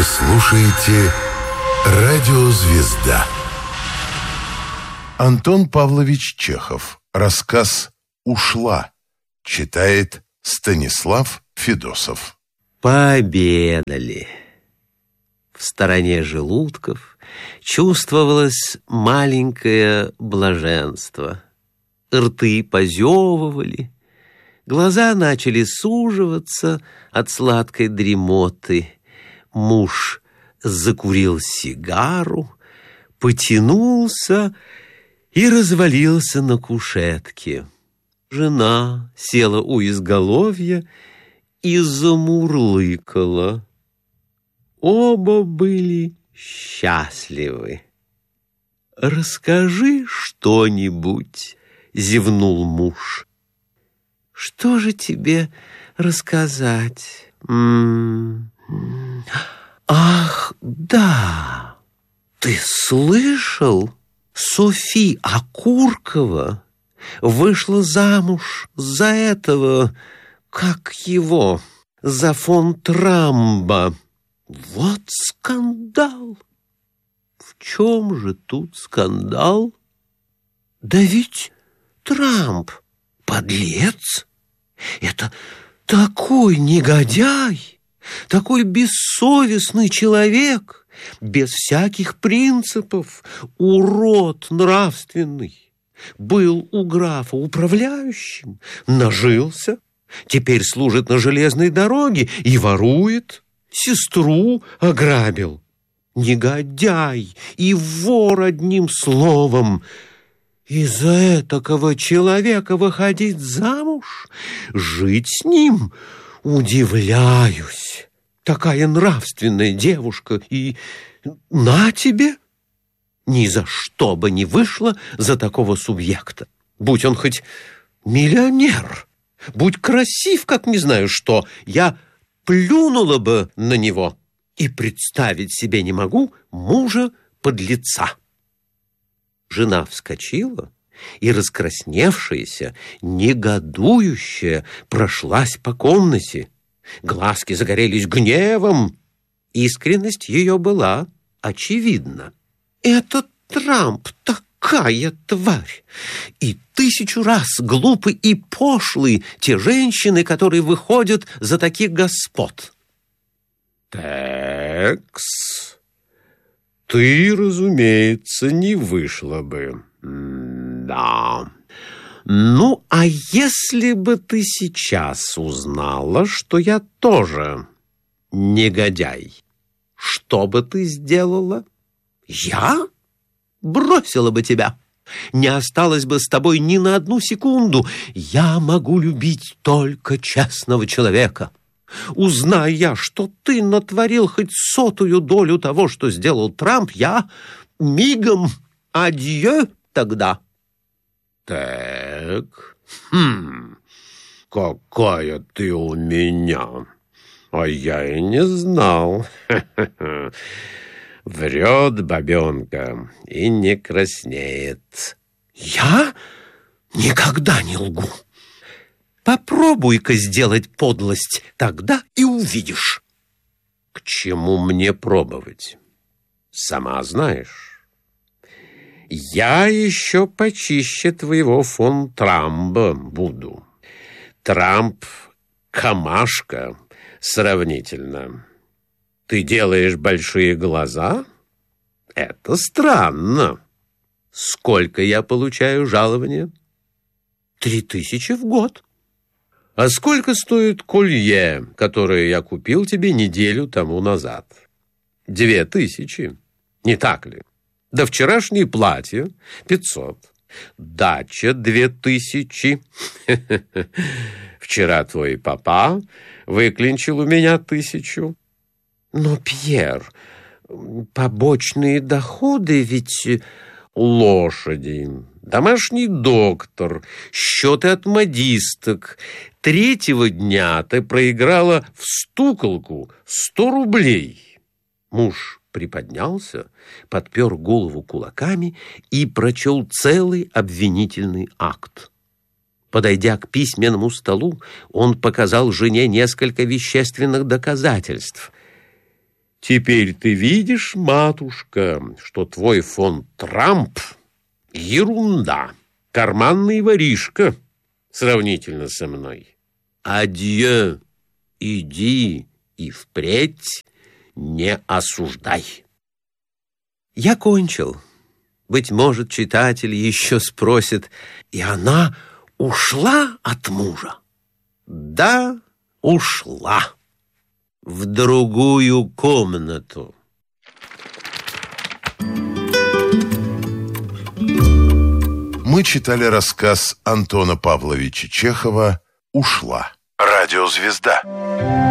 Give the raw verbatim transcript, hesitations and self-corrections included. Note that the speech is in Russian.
Вы слушаете «Радиозвезда». Антон Павлович Чехов. Рассказ «Ушла». Читает Станислав Федосов. Пообедали. В стороне желудков чувствовалось маленькое блаженство. Рты позевывали, глаза начали суживаться от сладкой дремоты. Муж закурил сигару, потянулся и развалился на кушетке. Жена села у изголовья и замурлыкала. Оба были счастливы. «Расскажи что-нибудь», — зевнул муж. «Что же тебе рассказать? М-м-м. Ах, да, ты слышал? Софи Окуркова вышла замуж за этого, как его, за фон Трамба. Вот скандал! В чем же тут скандал? Да ведь Трамп подлец. Это такой негодяй, такой бессовестный человек, без всяких принципов, урод нравственный. Был у графа управляющим, нажился, теперь служит на железной дороге и ворует, сестру ограбил. Негодяй и вор, одним словом. Из-за этакого человека выходить замуж, жить с ним, удивляюсь. Такая нравственная девушка, и на тебе! Ни за что бы не вышла за такого субъекта. Будь он хоть миллионер, будь красив, как не знаю что, я плюнула бы на него и представить себе не могу мужа подлеца. Жена вскочила и, раскрасневшаяся, негодующая, прошлась по комнате. Глазки загорелись гневом. Искренность ее была очевидна. Этот Трамп такая тварь! И тысячу раз глупы и пошлы те женщины, которые выходят за таких господ. Такс, ты, разумеется, не вышла бы. Да. Ну, а если бы ты сейчас узнала, что я тоже негодяй, что бы ты сделала? Я? Бросила бы тебя. Не осталось бы с тобой ни на одну секунду. Я могу любить только честного человека. Узнай я, что ты натворил хоть сотую долю того, что сделал Трамп, я мигом адьё тогда. Так, хм, какая ты у меня, а я и не знал. Врет бабенка и не краснеет. Я никогда не лгу. Попробуй-ка сделать подлость, тогда и увидишь. К чему мне пробовать? Сама знаешь, я еще почище твоего фон Трамба буду. Трамп — камашка сравнительно. Ты делаешь большие глаза? Это странно. Сколько я получаю жалования? Три тысячи в год. А сколько стоит колье, которое я купил тебе неделю тому назад? Две тысячи. Не так ли? Да вчерашнее платье пятьсот. Дача две тысячи. Вчера твой папа выклинчил у меня тысячу. Но, Пьер, побочные доходы ведь... Лошади, домашний доктор, счеты от модисток. Третьего дня ты проиграла в стуколку сто рублей. Муж приподнялся, подпер голову кулаками и прочел целый обвинительный акт. Подойдя к письменному столу, он показал жене несколько вещественных доказательств. Теперь ты видишь, матушка, что твой фон Трамп — ерунда, карманный воришка сравнительно со мной. Адьё, иди и впредь не осуждай. Я кончил. Быть может, читатель еще спросит, и она ушла от мужа? Да, ушла. В другую комнату. Мы читали рассказ Антона Павловича Чехова «Ушла». Радиозвезда.